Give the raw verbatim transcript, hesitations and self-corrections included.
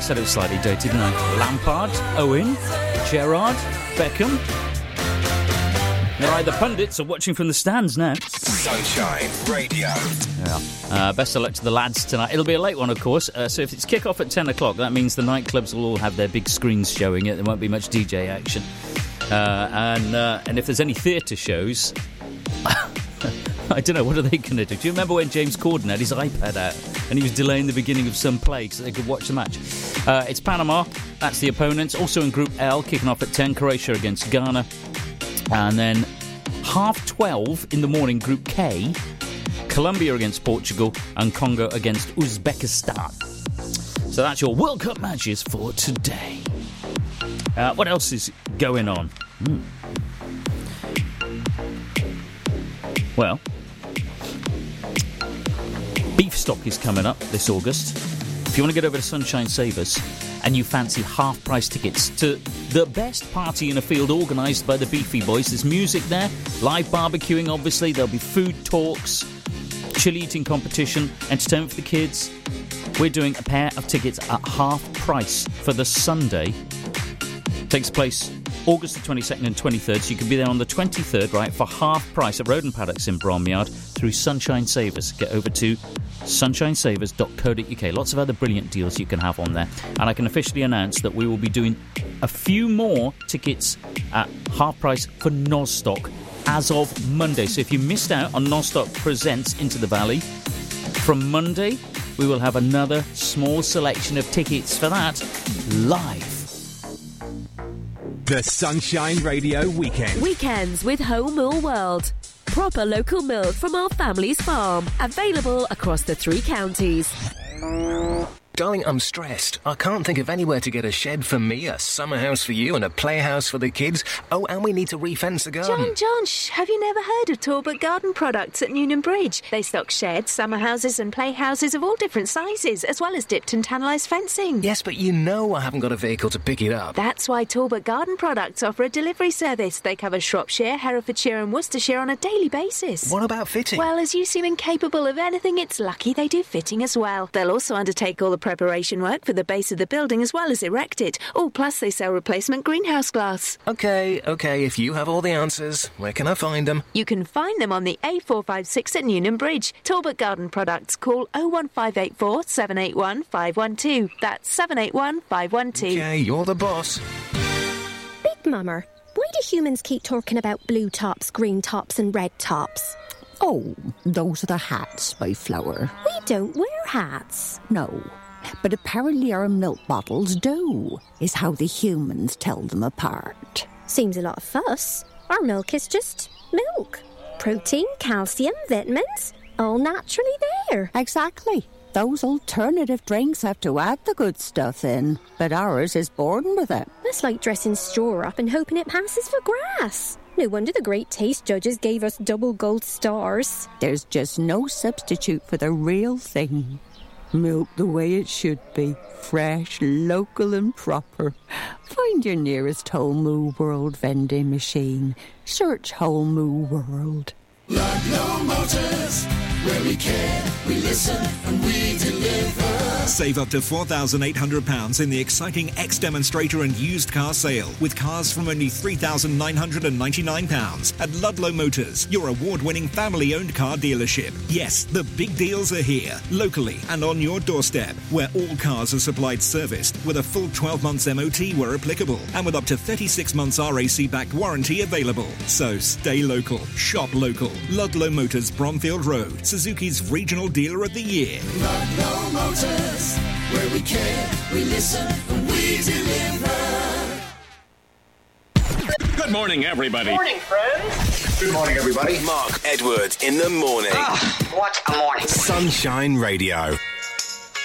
said it was slightly dated, didn't I? Lampard, Owen, Gerrard, Beckham. Right, the pundits are watching from the stands now. Sunshine Radio. Yeah. Uh, best of luck to the lads tonight. It'll be a late one, of course. Uh, so if it's kick-off at ten o'clock, that means the nightclubs will all have their big screens showing it. There won't be much D J action. Uh, and uh, and if there's any theatre shows, I don't know, what are they going to do? Do you remember when James Corden had his iPad out and he was delaying the beginning of some play so they could watch the match? Uh, it's Panama. That's the opponents. Also in Group L, kicking off at ten, Croatia against Ghana. And then half twelve in the morning, Group K, Colombia against Portugal and Congo against Uzbekistan. So that's your World Cup matches for today. Uh, what else is going on? Hmm. Well, beef stock is coming up this August. If you want to get over to Sunshine Savers and you fancy half-price tickets to the best party in a field organised by the Beefy Boys, there's music there, live barbecuing, obviously. There'll be food talks, chili eating competition, entertainment for the kids. We're doing a pair of tickets at half price for the Sunday. Takes place August the twenty-second and twenty-third, so you can be there on the twenty-third, right, for half price at Roden Paddocks in Bromyard through Sunshine Savers. Get over to sunshine savers dot co dot uk. Lots of other brilliant deals you can have on there. And I can officially announce that we will be doing a few more tickets at half price for Nostock as of Monday. So if you missed out on Nostock Presents Into the Valley, from Monday we will have another small selection of tickets for that live. The Sunshine Radio Weekend. Weekends with Home Mill World. Proper local milk from our family's farm. Available across the three counties. Darling, I'm stressed. I can't think of anywhere to get a shed for me, a summer house for you, and a playhouse for the kids. Oh, and we need to refence the garden. John, John, shh. Have you never heard of Talbot Garden Products at Newnham Bridge? They stock sheds, summer houses and playhouses of all different sizes, as well as dipped and tannalised fencing. Yes, but you know I haven't got a vehicle to pick it up. That's why Talbot Garden Products offer a delivery service. They cover Shropshire, Herefordshire and Worcestershire on a daily basis. What about fitting? Well, as you seem incapable of anything, it's lucky they do fitting as well. They'll also undertake all the preparation work for the base of the building as well as erect it. Oh, plus they sell replacement greenhouse glass. OK, OK, if you have all the answers, where can I find them? You can find them on the A four five six at Newnham Bridge. Talbot Garden Products. Call oh one five eight four, seven eight one, five one two. That's seven eight one, five one two. OK, you're the boss. Big Mama, why do humans keep talking about blue tops, green tops and red tops? Oh, those are the hats, my flower. We don't wear hats. No. But apparently our milk bottles do, is how the humans tell them apart. Seems a lot of fuss. Our milk is just milk. Protein, calcium, vitamins, all naturally there. Exactly. Those alternative drinks have to add the good stuff in, but ours is born with it. That's like dressing straw up and hoping it passes for grass. No wonder the great taste judges gave us double gold stars. There's just no substitute for the real thing. Milk the way it should be, fresh, local and proper. Find your nearest Whole Moo World vending machine. Search Whole Moo World. Ludlow Motors, where we care, we listen and we deliver. Save up to four thousand eight hundred pounds in the exciting X-Demonstrator and used car sale with cars from only three thousand nine hundred ninety-nine pounds at Ludlow Motors, your award-winning family-owned car dealership. Yes, the big deals are here, locally and on your doorstep, where all cars are supplied serviced with a full twelve months M O T where applicable and with up to thirty-six months R A C-backed warranty available. So stay local, shop local. Ludlow Motors, Bromfield Road, Suzuki's Regional Dealer of the Year. Ludlow Motors, where we care, we listen, and we deliver. Good morning, everybody. Good morning, friends. Good morning, everybody. Mark Edwards in the morning. Ah, what a morning. Sunshine Radio.